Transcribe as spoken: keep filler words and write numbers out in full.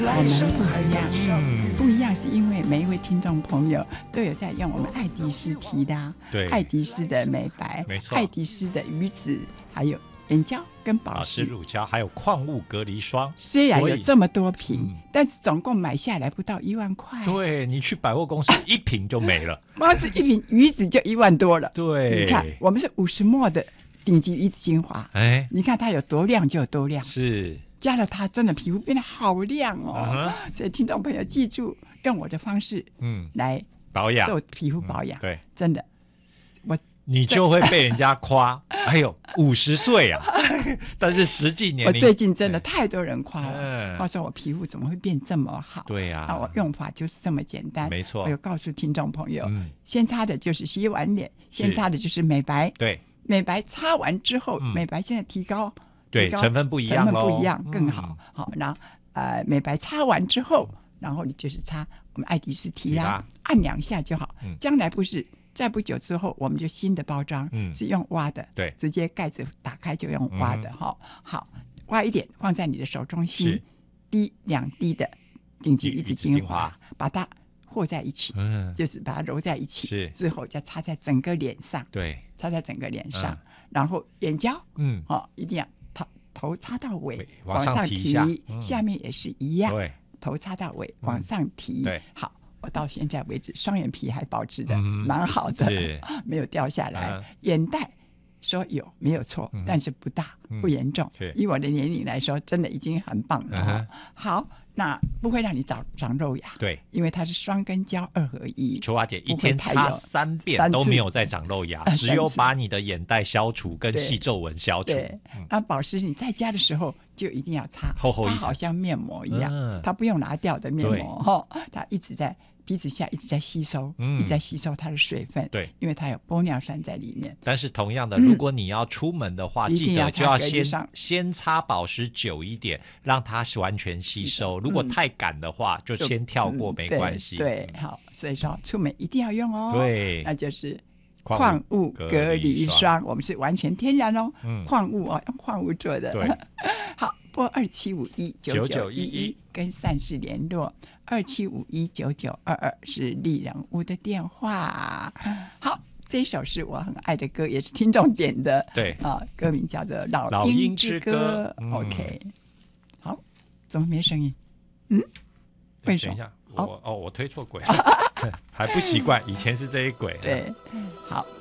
我们不一样，嗯，不一样是因为每一位听众朋友都有在用我们爱迪诗提拉， 对， 爱迪诗的美白， 没错， 爱迪诗的鱼子，还有眼胶跟保湿乳胶，还有矿物隔离霜。 虽然有这么多瓶， 嗯、 但是总共买下来不到一万块。 对，你去百货公司一瓶就没了， 光是一瓶鱼子就一万多了。 对， 你看我们是五十毫升的顶级鱼子精华， 哎， 你看它有多亮就有多亮， 是。 加了它，真的皮肤变得好亮哦。Uh-huh. 所以听众朋友记住，用我的方式，嗯，来保养， 做皮肤保养。 嗯、对， 真的，我你就会被人家夸，哎呦，五十岁啊！但是实际年龄， 我最近真的太多人夸了，夸说我皮肤怎么会变这么好？ 对呀、 啊，我用法就是这么简单。 没错， 我有告诉听众朋友， 嗯， 先擦的就是洗完脸，先擦的就是美白。 对， 美白擦完之后， 嗯、 美白现在提高。 对，成分不一样， 成分不一样更好。 嗯、 好，然后呃，美白擦完之后，然后你就是擦我们爱迪诗提拉，按两下就好。嗯、将来不是再不久之后，我们就新的包装，嗯、是用挖的， 对， 直接盖子打开就用挖的哈、嗯。好，挖一点放在你的手中心，滴两滴的顶级鱼子精华，把它和在一起，嗯，就是把它揉在一起， 是之后再擦在整个脸上， 对， 擦在整个脸上，嗯、然后眼胶，嗯，哦，一定要。头擦到尾， 往上提一下， 嗯、 下面也是一样。 对， 头擦到尾，往上提。 嗯、对， 好，我到现在为止，双眼皮还保持的蛮、嗯、好的，没有掉下来。啊、眼袋说有没有错、嗯，但是不大，不严重。 嗯、 以我的年龄来说，真的已经很棒了、哦嗯。 好，那不会让你长长肉芽。 对， 因为它是双根胶二合一。 秋华姐一天擦三遍都没有再长肉芽，只有把你的眼袋消除跟细皱纹消除。 对，那、嗯、保湿你在家的时候就一定要擦， 厚厚一层， 它好像面膜一样，嗯、它不用拿掉的面膜哈，它一直在鼻子下一直在吸收，嗯、一直在吸收它的水分。 对， 因为它有玻尿酸在里面。 但是同样的，如果你要出门的话， 嗯、 记得就要先先擦保湿久一点，让它完全吸收。如果太赶的话，就先跳过，没关系。 对，对，好，所以说出门一定要用哦。 对， 那就是矿物隔离霜，我们是完全天然哦，嗯、矿物哦，用矿物做的。 对， 好，拨二七五一九九一一跟善事联络，二七五一九九二二是丽人屋的电话。好。这一首是我很爱的歌，也是听众点的。 对啊，歌名叫做《老老鹰之歌》。 嗯、OK， 好，怎么没声音？嗯，为什么？ 等一下，我哦，我推错轨，还不习惯，以前是这一轨。 对，好。